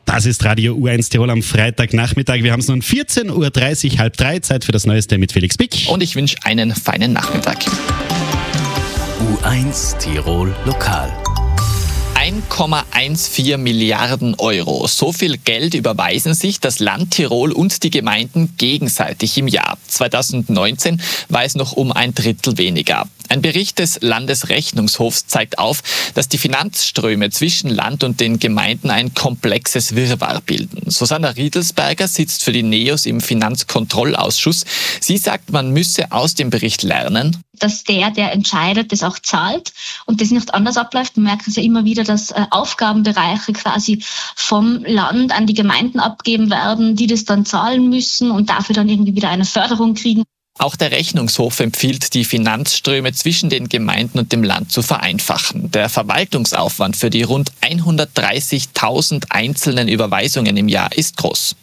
Das ist Radio U1 Tirol am Freitagnachmittag. Wir haben es nun 14.30 Uhr, 2:30, Zeit für das Neueste mit Felix Bick. Und ich wünsche einen feinen Nachmittag. U1 Tirol Lokal. 1,14 Milliarden Euro. So viel Geld überweisen sich das Land Tirol und die Gemeinden gegenseitig im Jahr. 2019 war es noch um ein Drittel weniger. Ein Bericht des Landesrechnungshofs zeigt auf, dass die Finanzströme zwischen Land und den Gemeinden ein komplexes Wirrwarr bilden. Susanna Riedelsberger sitzt für die NEOS im Finanzkontrollausschuss. Sie sagt, man müsse aus dem Bericht lernen, dass der entscheidet, das auch zahlt und das nicht anders abläuft. Man merkt es ja immer wieder, dass Aufgabenbereiche quasi vom Land an die Gemeinden abgegeben werden, die das dann zahlen müssen und dafür dann irgendwie wieder eine Förderung kriegen. Auch der Rechnungshof empfiehlt, die Finanzströme zwischen den Gemeinden und dem Land zu vereinfachen. Der Verwaltungsaufwand für die rund 130.000 einzelnen Überweisungen im Jahr ist groß.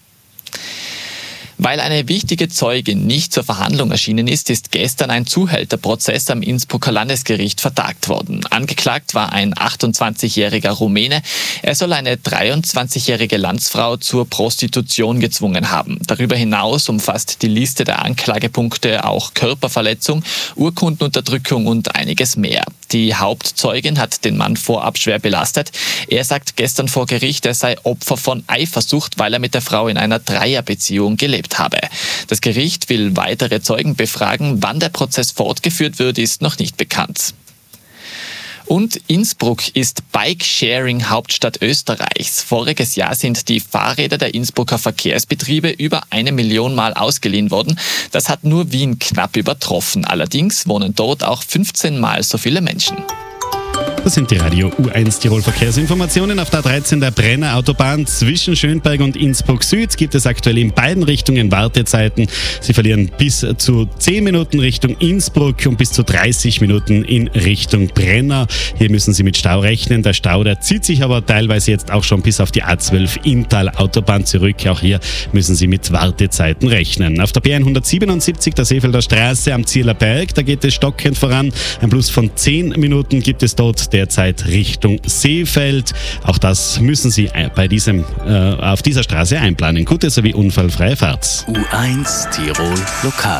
Weil eine wichtige Zeugin nicht zur Verhandlung erschienen ist gestern ein Zuhälterprozess am Innsbrucker Landesgericht vertagt worden. Angeklagt war ein 28-jähriger Rumäne. Er soll eine 23-jährige Landsfrau zur Prostitution gezwungen haben. Darüber hinaus umfasst die Liste der Anklagepunkte auch Körperverletzung, Urkundenunterdrückung und einiges mehr. Die Hauptzeugin hat den Mann vorab schwer belastet. Er sagt gestern vor Gericht, er sei Opfer von Eifersucht, weil er mit der Frau in einer Dreierbeziehung gelebt habe. Das Gericht will weitere Zeugen befragen. Wann der Prozess fortgeführt wird, ist noch nicht bekannt. Und Innsbruck ist Bike-Sharing-Hauptstadt Österreichs. Voriges Jahr sind die Fahrräder der Innsbrucker Verkehrsbetriebe über 1 Million Mal ausgeliehen worden. Das hat nur Wien knapp übertroffen. Allerdings wohnen dort auch 15 Mal so viele Menschen. Das sind die Radio U1 Tirol Verkehrsinformationen. Auf der 13 der Brenner Autobahn zwischen Schönberg und Innsbruck Süd gibt es aktuell in beiden Richtungen Wartezeiten. Sie verlieren bis zu 10 Minuten Richtung Innsbruck und bis zu 30 Minuten in Richtung Brenner. Hier müssen Sie mit Stau rechnen. Der Stau, der zieht sich aber teilweise jetzt auch schon bis auf die A12 Inntal Autobahn zurück. Auch hier müssen Sie mit Wartezeiten rechnen. Auf der B177 der Seefelder Straße am Zieler Berg, da geht es stockend voran. Ein Plus von 10 Minuten gibt es dort derzeit Richtung Seefeld. Auch das müssen Sie auf dieser Straße einplanen. Gute sowie unfallfreie Fahrt. U1 Tirol Lokal.